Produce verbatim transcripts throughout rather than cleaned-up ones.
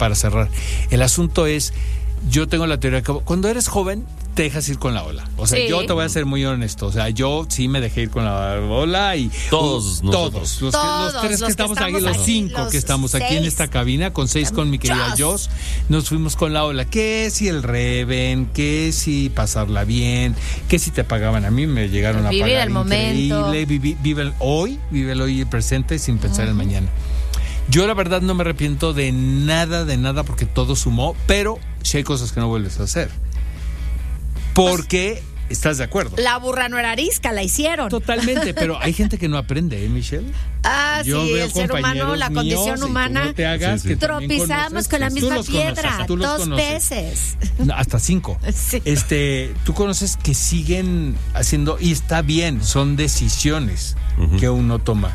para cerrar. El asunto es, yo tengo la teoría que cuando eres joven, te dejas ir con la ola. O sea, sí. yo te voy a ser muy honesto. O sea, yo sí me dejé ir con la ola y... Todos uh, Todos. Los, todos. Los tres los que estamos que aquí, estamos los cinco los que estamos seis. aquí en esta cabina, con seis con mi querida Joss, nos fuimos con la ola. ¿Qué si el Reven? ¿Qué si pasarla bien? ¿Qué si te pagaban? A mí me llegaron Vivir a pagar el momento. increíble. Vivi, vive el hoy, vive el hoy y el presente sin pensar uh-huh. en mañana. Yo la verdad no me arrepiento de nada, de nada, porque todo sumó, pero sí hay cosas que no vuelves a hacer. Porque, ¿estás de acuerdo? La burra no era arisca, la hicieron. Totalmente, pero hay gente que no aprende, ¿eh, Michelle? Ah, Yo sí, veo el ser humano, la míos, condición humana. No te hagas, sí, sí. Tropizamos con la misma piedra dos veces. No, hasta cinco. Sí. Este, tú conoces que siguen haciendo, y está bien, son decisiones uh-huh. que uno toma.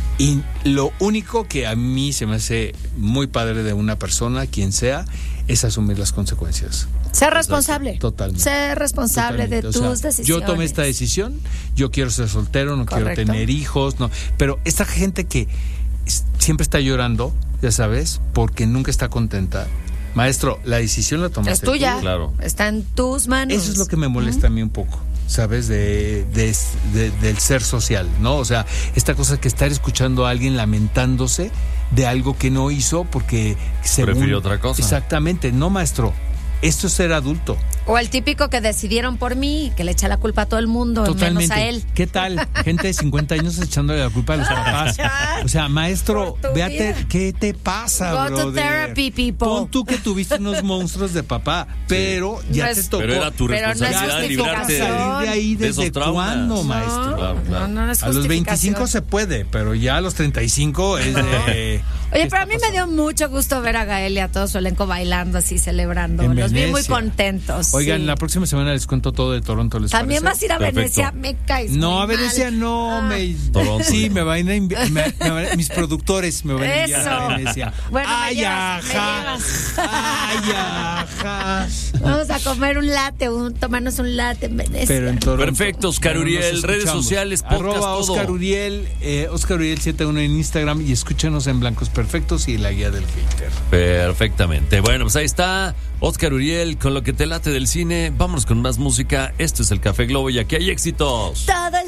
Y lo único que a mí se me hace muy padre de una persona, quien sea, es asumir las consecuencias. Ser responsable. Totalmente. Ser responsable Totalmente. de tus o sea, decisiones. Yo tomé esta decisión, yo quiero ser soltero, no Correcto. quiero tener hijos, no. Pero esta gente que siempre está llorando, ya sabes, porque nunca está contenta. Maestro, la decisión la tomaste es tuya, tú. Claro. Está en tus manos. Eso es lo que me molesta uh-huh. a mí un poco, ¿sabes? De, de, de, del ser social, ¿no? O sea, esta cosa que estar escuchando a alguien lamentándose de algo que no hizo porque según... prefirió otra cosa. Exactamente, no, maestro. Esto es ser adulto. O el típico que decidieron por mí, que le echa la culpa a todo el mundo, Totalmente. menos a él. ¿Qué tal? Gente de cincuenta años echándole la culpa a los papás. O sea, maestro, véate, ¿qué te pasa, Go brother? to therapy, people. Pon tú que tuviste unos monstruos de papá, pero sí. ya no es, te tocó. Pero era tu responsabilidad no librarte de, salir de ahí de desde esos traumas. cuándo, maestro. No, claro, claro. no, no es a los veinticinco se puede, pero ya a los treinta y cinco es de... Oye, pero a mí me dio mucho gusto ver a Gael y a todo su elenco bailando así, celebrando. En Los Venecia. vi muy contentos. Oigan, sí. la próxima semana les cuento todo de Toronto, ¿les También parece? vas a ir a Perfecto. Venecia, me caes No, a muy Venecia mal. no. Ah. Me, Toronto. Sí, me van a enviar, me, me van a- mis productores me van a enviar Eso. a Venecia. Bueno, me Ay, llevas, me ajá. llevas. Ay, ajá. Vamos a comer un latte, un, tomarnos un latte en Venecia. Pero en Toronto. Perfecto, Oscar Pero nos Uriel, redes escuchamos. sociales, podcast, Arroba todo. Oscar Uriel, eh, Oscar Uriel setenta y uno en Instagram y escúchanos en Blancos Perfectos y la guía del hater. Perfectamente. Bueno, pues ahí está Oscar Uriel con lo que te late del cine. Vámonos con más música. Esto es el Café Globo y aquí hay éxitos. Todo el